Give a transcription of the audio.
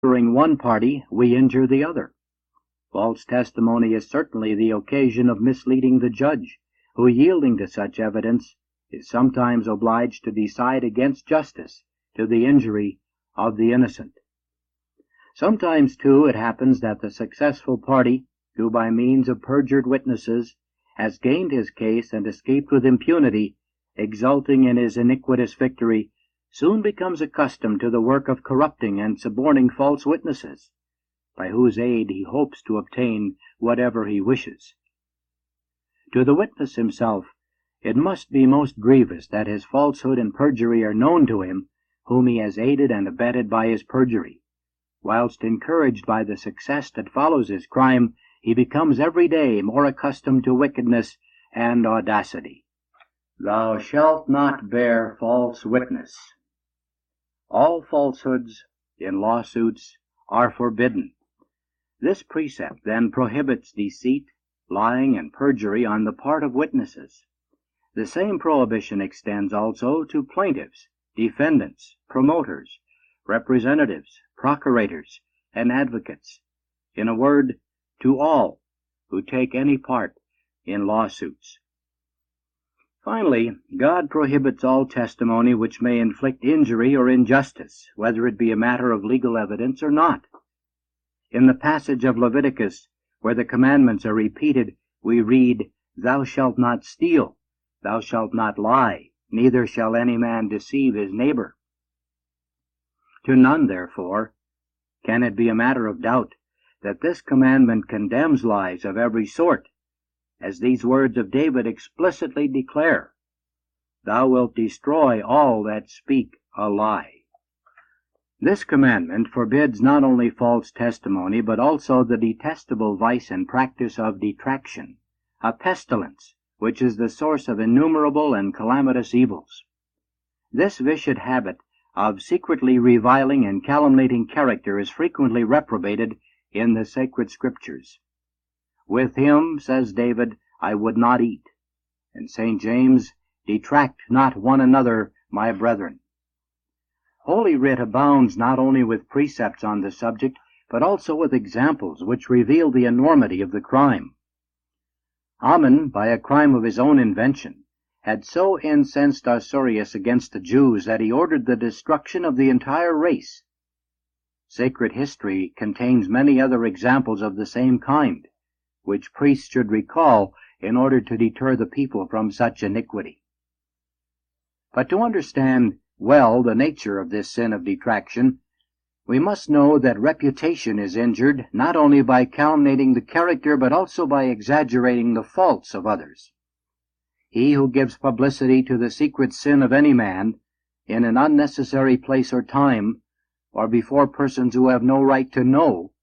injuring one party, we injure the other. False testimony is certainly the occasion of misleading the judge, who, yielding to such evidence, is sometimes obliged to decide against justice to the injury of the innocent. Sometimes, too, it happens that the successful party, who by means of perjured witnesses has gained his case and escaped with impunity, exulting in his iniquitous victory, soon becomes accustomed to the work of corrupting and suborning false witnesses, by whose aid he hopes to obtain whatever he wishes. To the witness himself, it must be most grievous that his falsehood and perjury are known to him, whom he has aided and abetted by his perjury, whilst, encouraged by the success that follows his crime, he becomes every day more accustomed to wickedness and audacity. Thou shalt not bear false witness. All falsehoods in lawsuits are forbidden. This precept then prohibits deceit, lying, and perjury on the part of witnesses. The same prohibition extends also to plaintiffs, defendants, promoters, representatives, procurators, and advocates. In a word, to all who take any part in lawsuits. Finally, God prohibits all testimony which may inflict injury or injustice, whether it be a matter of legal evidence or not. In the passage of Leviticus, where the commandments are repeated, we read, "Thou shalt not steal, thou shalt not lie, neither shall any man deceive his neighbor." To none, therefore, can it be a matter of doubt that this commandment condemns lies of every sort, as these words of David explicitly declare, "Thou wilt destroy all that speak a lie." This commandment forbids not only false testimony, but also the detestable vice and practice of detraction, a pestilence which is the source of innumerable and calamitous evils. This vicious habit of secretly reviling and calumniating character is frequently reprobated in the sacred scriptures. "With him," says David, "I would not eat." And St. James, "Detract not one another, my brethren." Holy Writ abounds not only with precepts on the subject, but also with examples which reveal the enormity of the crime. Haman, by a crime of his own invention, had so incensed Ahasuerus against the Jews that he ordered the destruction of the entire race. Sacred history contains many other examples of the same kind, which priests should recall in order to deter the people from such iniquity. But to understand well the nature of this sin of detraction, we must know that reputation is injured not only by calumniating the character, but also by exaggerating the faults of others. He who gives publicity to the secret sin of any man in an unnecessary place or time, or before persons who have no right to know,